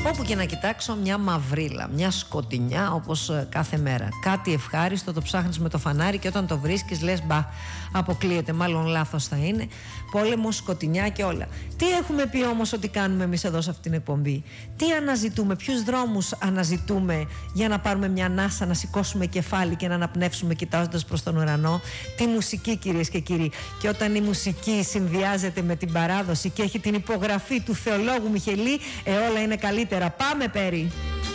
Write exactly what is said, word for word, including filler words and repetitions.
Από όπου και να κοιτάξω, μια μαυρίλα, μια σκοτεινιά όπως κάθε μέρα. Κάτι ευχάριστο, το ψάχνεις με το φανάρι και όταν το βρίσκεις λες μπα, αποκλείεται, μάλλον λάθος θα είναι. Πόλεμο, σκοτεινιά και όλα. Τι έχουμε πει όμως ότι κάνουμε εμείς εδώ σε αυτήν την εκπομπή? Τι αναζητούμε, ποιους δρόμους αναζητούμε για να πάρουμε μια ανάσα, να σηκώσουμε κεφάλι και να αναπνεύσουμε κοιτάζοντας προς τον ουρανό? Τη μουσική, κυρίες και κύριοι. Και όταν η μουσική συνδυάζεται με την παράδοση και έχει την υπογραφή του θεολόγου Μιχελή, ε, όλα είναι καλύτερα. Πάμε, Πέρι!